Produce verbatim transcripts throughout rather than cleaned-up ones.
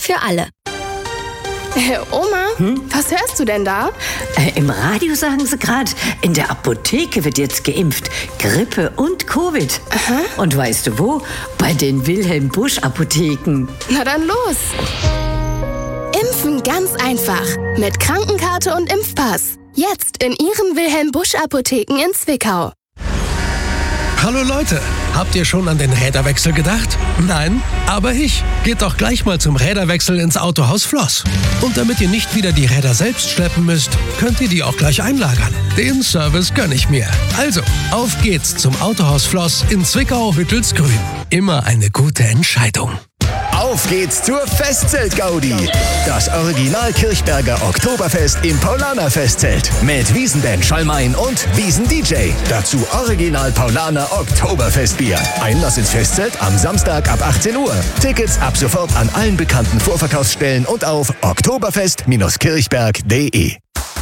für alle. Hey, Oma, hm? Was hörst du denn da? Äh, Im Radio sagen sie gerade, in der Apotheke wird jetzt geimpft. Grippe und Covid. Aha. Und weißt du wo? Bei den Wilhelm Busch Apotheken. Na dann los. Impfen ganz einfach. Mit Krankenkarte und Impfpass. Jetzt in Ihren Wilhelm Busch Apotheken in Zwickau. Hallo Leute, habt ihr schon an den Räderwechsel gedacht? Nein? Aber ich. Geht doch gleich mal zum Räderwechsel ins Autohaus Floss. Und damit ihr nicht wieder die Räder selbst schleppen müsst, könnt ihr die auch gleich einlagern. Den Service gönn ich mir. Also, auf geht's zum Autohaus Floss in Zwickau-Hüttelsgrün. Immer eine gute Entscheidung. Auf geht's zur Festzelt-Gaudi. Das Original Kirchberger Oktoberfest im Paulaner Festzelt. Mit Wiesenband Schallmain und Wiesen-D J. Dazu Original Paulaner Oktoberfestbier. Einlass ins Festzelt am Samstag ab achtzehn Uhr. Tickets ab sofort an allen bekannten Vorverkaufsstellen und auf oktoberfest kirchberg punkt de.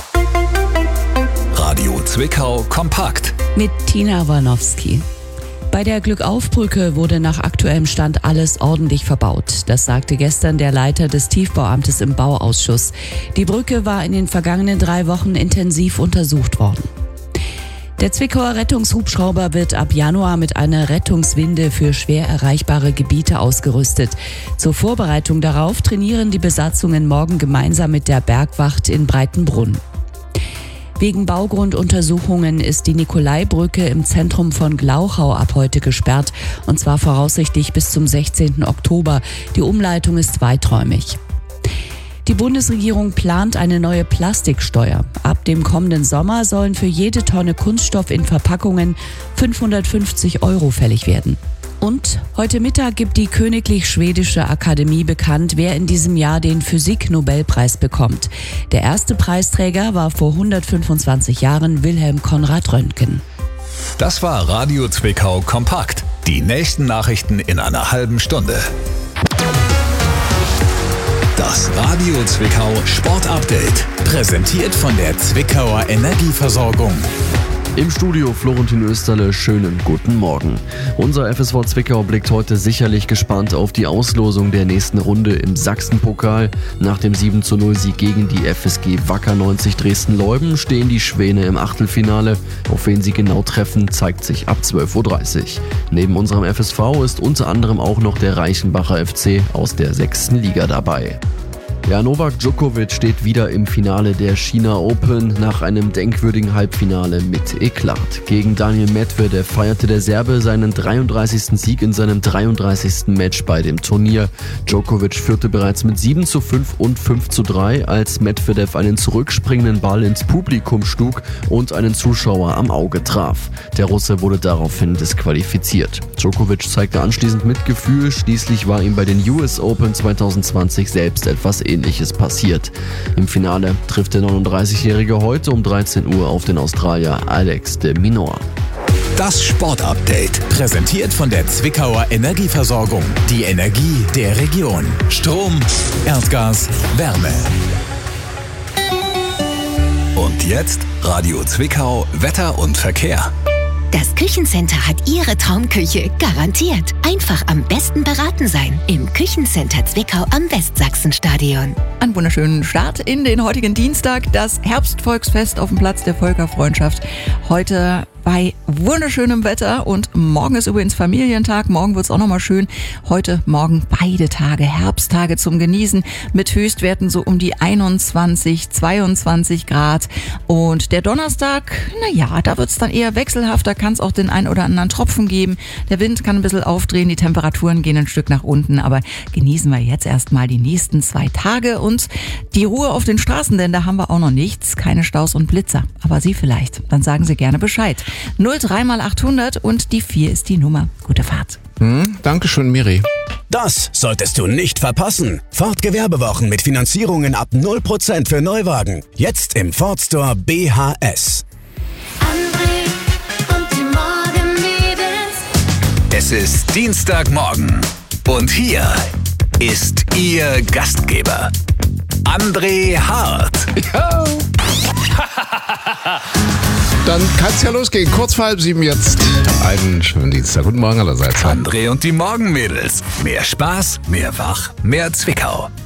Radio Zwickau kompakt. Mit Tina Warnowski. Bei der Glückauf-Brücke wurde nach aktuellem Stand alles ordentlich verbaut. Das sagte gestern der Leiter des Tiefbauamtes im Bauausschuss. Die Brücke war in den vergangenen drei Wochen intensiv untersucht worden. Der Zwickauer Rettungshubschrauber wird ab Januar mit einer Rettungswinde für schwer erreichbare Gebiete ausgerüstet. Zur Vorbereitung darauf trainieren die Besatzungen morgen gemeinsam mit der Bergwacht in Breitenbrunn. Wegen Baugrunduntersuchungen ist die Nikolaibrücke im Zentrum von Glauchau ab heute gesperrt, und zwar voraussichtlich bis zum sechzehnten Oktober. Die Umleitung ist weiträumig. Die Bundesregierung plant eine neue Plastiksteuer. Ab dem kommenden Sommer sollen für jede Tonne Kunststoff in Verpackungen fünfhundertfünfzig Euro fällig werden. Und heute Mittag gibt die Königlich Schwedische Akademie bekannt, wer in diesem Jahr den Physik-Nobelpreis bekommt. Der erste Preisträger war vor hundertfünfundzwanzig Jahren Wilhelm Konrad Röntgen. Das war Radio Zwickau kompakt. Die nächsten Nachrichten in einer halben Stunde. Das Radio Zwickau Sportupdate. Präsentiert von der Zwickauer Energieversorgung. Im Studio Florentin Österle, schönen guten Morgen. Unser F S V Zwickau blickt heute sicherlich gespannt auf die Auslosung der nächsten Runde im Sachsenpokal. Nach dem sieben zu null Sieg gegen die F S G Wacker neunzig Dresden-Leuben stehen die Schwäne im Achtelfinale. Auf wen sie genau treffen, zeigt sich ab zwölf Uhr dreißig. Neben unserem F S V ist unter anderem auch noch der Reichenbacher F C aus der sechsten Liga dabei. Ja, Novak Djokovic steht wieder im Finale der China Open nach einem denkwürdigen Halbfinale mit Eklat. Gegen Daniil Medvedev feierte der Serbe seinen dreiunddreißigsten Sieg in seinem dreiunddreißigsten Match bei dem Turnier. Djokovic führte bereits mit sieben zu fünf und fünf zu drei, als Medvedev einen zurückspringenden Ball ins Publikum schlug und einen Zuschauer am Auge traf. Der Russe wurde daraufhin disqualifiziert. Djokovic zeigte anschließend Mitgefühl, schließlich war ihm bei den U S Open zwanzig zwanzig selbst etwas Ähnliches passiert. Im Finale trifft der neununddreißigjährige heute um dreizehn Uhr auf den Australier Alex de Minaur. Das Sportupdate, präsentiert von der Zwickauer Energieversorgung. Die Energie der Region. Strom, Erdgas, Wärme. Und jetzt Radio Zwickau, Wetter und Verkehr. Das Küchencenter hat Ihre Traumküche garantiert. Einfach am besten beraten sein. Im Küchencenter Zwickau am Westsachsenstadion. Einen wunderschönen Start in den heutigen Dienstag. Das Herbstvolksfest auf dem Platz der Völkerfreundschaft. Heute bei wunderschönem Wetter, und morgen ist übrigens Familientag. Morgen wird's auch nochmal schön. Heute, morgen beide Tage, Herbsttage zum Genießen mit Höchstwerten so um die einundzwanzig, zweiundzwanzig Grad. Und der Donnerstag, na ja, da wird's dann eher wechselhaft. Da kann es auch den ein oder anderen Tropfen geben. Der Wind kann ein bisschen aufdrehen, die Temperaturen gehen ein Stück nach unten. Aber genießen wir jetzt erstmal die nächsten zwei Tage und die Ruhe auf den Straßen, denn da haben wir auch noch nichts. Keine Staus und Blitzer. Aber Sie vielleicht. Dann sagen Sie gerne Bescheid. null drei mal achthundert und die vier ist die Nummer. Gute Fahrt. Hm, Dankeschön, Miri. Das solltest du nicht verpassen. Ford Gewerbewochen mit Finanzierungen ab null Prozent für Neuwagen. Jetzt im Ford Store B H S. André und die Morgenmädels. Es ist Dienstagmorgen und hier ist Ihr Gastgeber, André Hart. Ja. Dann kann es ja losgehen. Kurz vor halb sieben jetzt. Einen schönen Dienstag. Guten Morgen allerseits. André und die Morgenmädels. Mehr Spaß, mehr Wach, mehr Zwickau.